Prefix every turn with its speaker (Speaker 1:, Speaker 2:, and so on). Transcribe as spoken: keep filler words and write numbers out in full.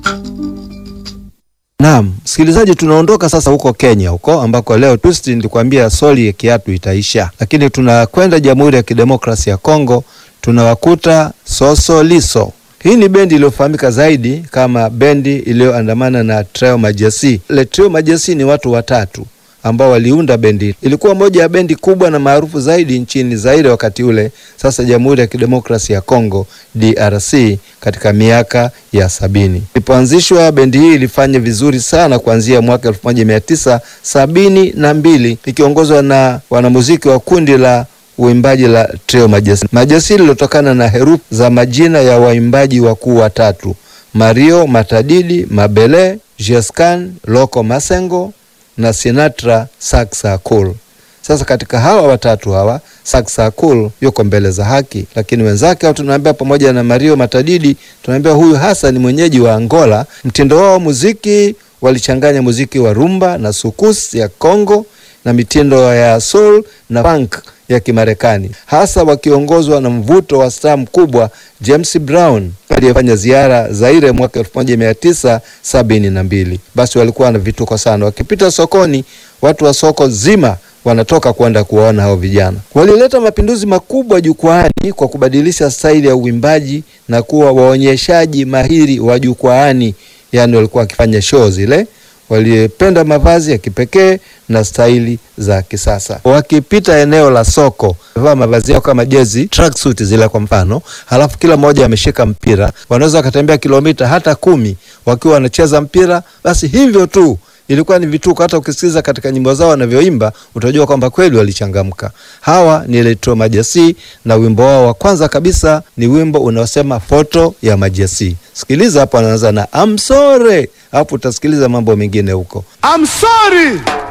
Speaker 1: Naam, msikilizaji, tunaondoka sasa huko Kenya huko ambako leo twist nilikwambia soli ya kiatu itaisha. Lakini tunakwenda Jamhuri ya Kidemokrasia ya Kongo, tunawakuta Soso Liso. Hii ni bendi iliyofahamika zaidi kama bendi iliyoandamana na Trio Majesi. Le Trio Majesi ni watu watatu ambao waliunda bendi. Ilikuwa moja ya bendi kubwa na maarufu zaidi nchini Zaire wakati ule, sasa Jamhuri ya Kidemokrasia ya Kongo D R C, katika miaka ya sabini. Ilipoanzishwa bendi hii ilifanya vizuri sana kuanzia mwaka elfu moja mia tisa sabini na mbili ikiongozwa na wanamuziki wa kundi la uimbaji la Trio Majesi. Majesi lilotokana na herufi za majina ya waimbaji wakuu watatu: Mario Matadidi Mabele, Jescan Loko Masengo na Sinatra Saksa Cool. Sasa katika hawa watatu hawa, Saksa Cool yuko mbele za haki, lakini wenzake au tunaambia pamoja na Mario Matadidi, tunaambia huyu hasa ni mwenyeji wa Angola. Mtindo wao muziki walichanganya muziki wa rumba na sukus ya Kongo na mitindo ya soul na funk ya Kimarekani, hasa wakiongozwa na mvuto wa star mkubwa James Brown aliyefanya ziara Zaire mwaka elfu moja mia tisa sabini na mbili. Basi walikuwa na vituko sana, wakipita sokoni watu wa soko zima wanatoka kwenda kuwaona hao vijana. Walileta mapinduzi makubwa jukwaani kwa kubadilisha staili ya uimbaji na kuwa waonyeshaji mahiri wa jukwaani, yani walikuwa wakifanya show zile. Walipenda mavazi ya kipekee na staili za kisasa. Wakipita eneo la soko, wavaa mavazi yao kama jezi, tracksuit zile kwa mfano, halafu kila mmoja ameshika mpira. Wanaweza kutembea kilomita hata kumi wakiwa wanacheza mpira. Basi hivyo tu, ilikuwa ni vituko. Hata ukisikiza katika nyimbo zao wanavyoimba utajua kwamba kweli walichangamka. Hawa ni Le Trio Majesi na wimbo wao wa kwanza kabisa ni wimbo unaosema Foto ya Majesi. Sikiliza hapo, anaanza na I'm sorry. Hapo utasikiliza mambo mengine huko.
Speaker 2: I'm sorry.